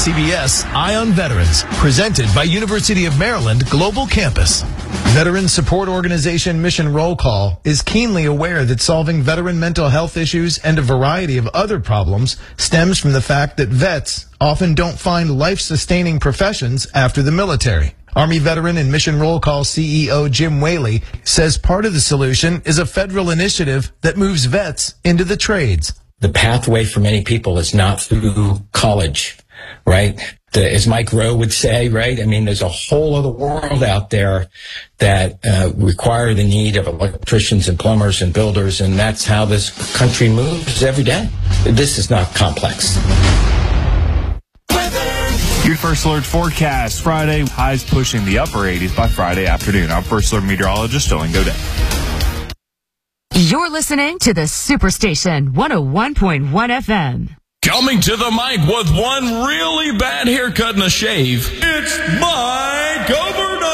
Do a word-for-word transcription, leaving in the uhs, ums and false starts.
C B S Eye on Veterans, presented by University of Maryland Global Campus. Veteran support organization Mission Roll Call is keenly aware that solving veteran mental health issues and a variety of other problems stems from the fact that vets often don't find life-sustaining professions after the military. Army veteran and Mission Roll Call C E O Jim Whaley says part of the solution is a federal initiative that moves vets into the trades. The pathway for many people is not through college, right? The, as Mike Rowe would say, right? I mean, there's a whole other world out there that uh, require the need of electricians and plumbers and builders, and that's how this country moves every day. This is not complex. Your First Alert forecast. Friday, highs pushing the upper eighties by Friday afternoon. I'm First Alert meteorologist Owen Godet. You're listening to the Superstation, one oh one point one F M. Coming to the mic with one really bad haircut and a shave, it's Mike